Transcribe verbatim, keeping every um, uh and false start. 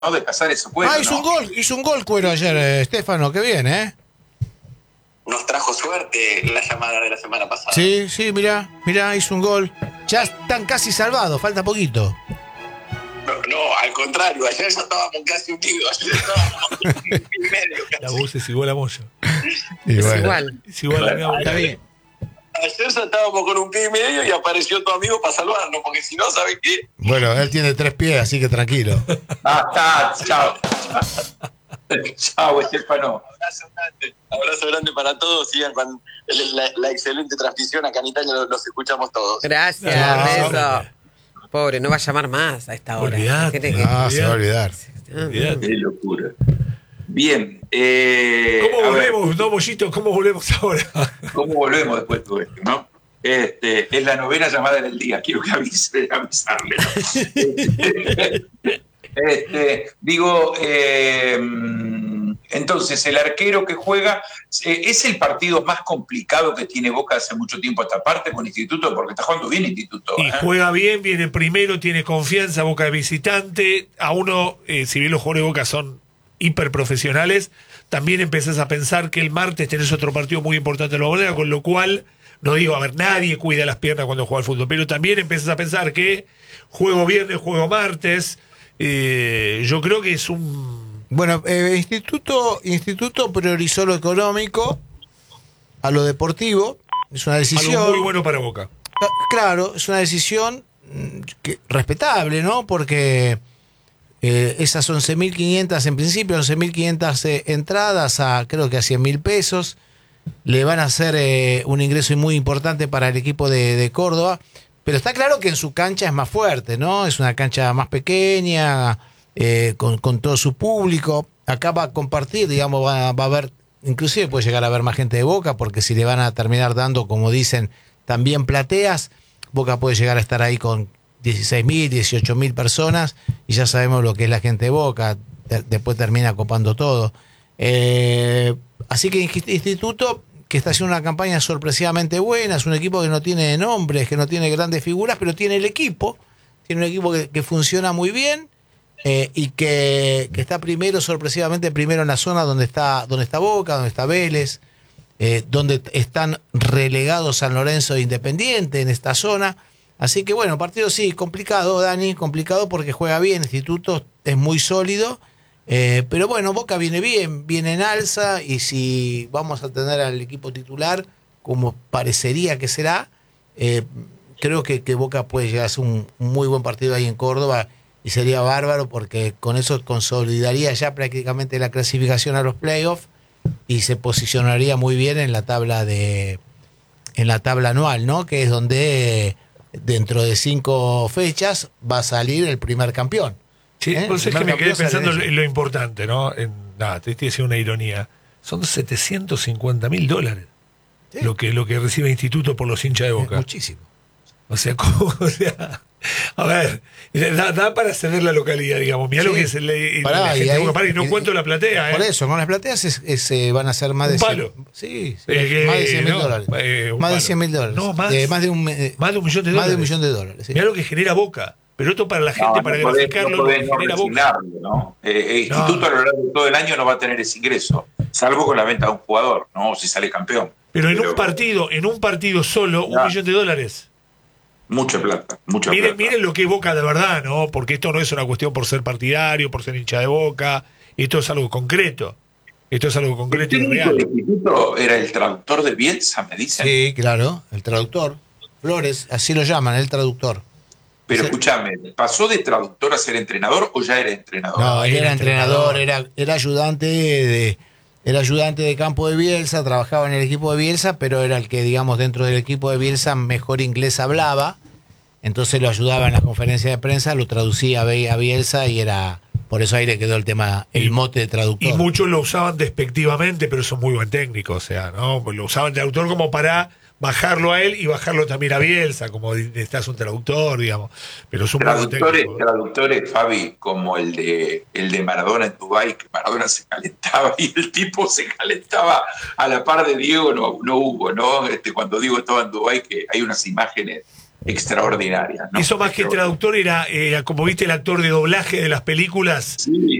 ¿no? De Casares o Cuero. Ah, hizo ¿no? un gol, hizo un gol Cuero ayer, eh, Estefano, qué bien, ¿eh? Nos trajo suerte la llamada de la semana pasada. Sí, sí, mirá, mirá, hizo un gol. Ya están casi salvados, falta poquito. No, no, al contrario, ayer ya estábamos casi unidos, ayer estábamos en medio casi. La voz es igual a Moyo. Y Es bueno. igual. Es igual a mi abuela. Está bien. Ayer ya estábamos con un pie y medio y apareció tu amigo para salvarnos, porque si no, ¿sabes qué? Bueno, él tiene tres pies, así que tranquilo. Ah, está, chao. Chao, Estefano. Abrazo grande, abrazo grande para todos. Sigan con la, la excelente transmisión. Acá en Italia los, los escuchamos todos. Gracias, No, beso. Pobre, no va a llamar más a esta hora. Olvidate. Tiene que- No, se va a olvidar. Olvidate. Qué locura. Bien. Eh, ¿Cómo a ver, volvemos, no, Mollito? ¿Cómo volvemos ahora? ¿cómo volvemos después de todo esto, no? Este, es la novena llamada del día, quiero que avise, avisarle. Este, digo, eh, entonces, el arquero que juega, eh, ¿es el partido más complicado que tiene Boca hace mucho tiempo a esta parte con Instituto? Porque está jugando bien Instituto. Y ¿eh? juega bien, viene primero, tiene confianza, Boca de visitante. A uno, eh, si bien los jugadores de Boca son hiperprofesionales, también empezás a pensar que el martes tenés otro partido muy importante en la Bombonera, con lo cual, no digo, a ver, nadie cuida las piernas cuando juega al fútbol, pero también empezás a pensar que juego viernes, juego martes. Eh, yo creo que es un... Bueno, eh, Instituto, Instituto priorizó lo económico a lo deportivo. Es una decisión. algo muy bueno para Boca. Ah, Claro, es una decisión mm, que, respetable, ¿no? Porque eh, esas once mil quinientas, en principio, once mil quinientas eh, entradas a creo que a cien mil pesos, le van a hacer eh, un ingreso muy importante para el equipo de, de Córdoba. Pero está claro que en su cancha es más fuerte, ¿no? Es una cancha más pequeña, eh, con, con todo su público. Acá va a compartir, digamos, va, va a haber, inclusive puede llegar a haber más gente de Boca, porque si le van a terminar dando, como dicen, también plateas, Boca puede llegar a estar ahí con dieciséis mil, dieciocho mil personas, y ya sabemos lo que es la gente de Boca, de- después termina copando todo. Eh, así que Instituto, que está haciendo una campaña sorpresivamente buena, es un equipo que no tiene nombres, que no tiene grandes figuras, pero tiene el equipo, tiene un equipo que, que funciona muy bien, eh, y que, que está primero, sorpresivamente primero en la zona donde está, donde está Boca, donde está Vélez, eh, donde están relegados San Lorenzo e Independiente en esta zona. Así que bueno, partido sí, complicado, Dani, complicado porque juega bien, Instituto es muy sólido. Eh, pero bueno, Boca viene bien, viene en alza, y si vamos a tener al equipo titular, como parecería que será, eh, creo que, que Boca puede llegar a hacer un, un muy buen partido ahí en Córdoba, y sería bárbaro porque con eso consolidaría ya prácticamente la clasificación a los playoffs y se posicionaría muy bien en la tabla de en la tabla anual, ¿no? Que es donde eh, dentro de cinco fechas va a salir el primer campeón. Sí, ¿Eh? pues es Primer que me quedé campeón sale pensando de eso. en lo importante, ¿no? En, nada, te estoy diciendo una ironía. Son setecientos cincuenta mil dólares Sí. lo que lo que recibe el Instituto por los hinchas de Es Boca. muchísimo. O sea, ¿cómo? O sea, a ver, da, da para ceder la localidad, digamos. Mirá Sí. lo que es el, el- Pará, la y gente de ahí- Boca. Pará, y no y- cuento la platea, ¿eh? Por eso, con las plateas es, es, eh, van a ser más Un de palo. cien, sí, sí, Eh, que, más de cien mil no, dólares. eh, un más de palo. cien mil dólares. No, más. Eh, más de un eh, Más de un millón de más dólares. de un millón de dólares. Sí. Mirá lo que genera Boca. Pero esto para la gente, No, para no podés, graficarlo, no lo podés que no genera Boca. resignarlo, ¿no? Eh, eh, No. Instituto a lo largo de todo el año no va a tener ese ingreso, salvo con la venta de un jugador, ¿no? Si sale campeón. Pero en Pero- un partido, en un partido solo, un Ya. millón de dólares. Mucha plata, mucha Miren, plata. miren lo que es Boca de verdad, ¿no? Porque esto no es una cuestión por ser partidario, por ser hincha de Boca. Esto es algo concreto. Esto es algo El concreto y técnico del real. Instituto era el traductor de Bielsa, me dicen. Sí, claro, el traductor. Flores, así lo llaman, el traductor. Pero Sí. escúchame, ¿pasó de traductor a ser entrenador o ya era entrenador? No, él era era entrenador, entrenador. era, era ayudante de era ayudante de campo de Bielsa, trabajaba en el equipo de Bielsa, pero era el que, digamos, dentro del equipo de Bielsa mejor inglés hablaba. Entonces lo ayudaba en las conferencias de prensa, lo traducía a Be- a Bielsa, y era por eso ahí le quedó el tema, el Y- mote de traductor. Y muchos lo usaban despectivamente, pero son muy buen técnico, o sea, ¿no? Lo usaban de autor como para bajarlo a él y bajarlo también a Bielsa, como di- estás un traductor, digamos. Pero es un muy buen Traductores, técnico. traductores, Fabi, como el de el de Maradona en Dubái, que Maradona se calentaba y el tipo se calentaba a la par de Diego, no, no hubo, ¿no? Este, cuando Diego estaba en Dubái, que hay unas imágenes extraordinarias, ¿no? Eso más que traductor era, era como viste el actor de doblaje de las películas. Sí.